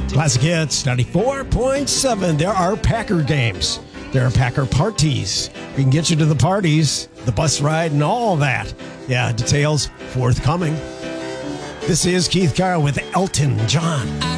Classic Hits 94.7. There are Packer games. There are Packer parties. We can get you to the parties, the bus ride, and all that. Yeah, details forthcoming. This is Keith Carr with Elton John.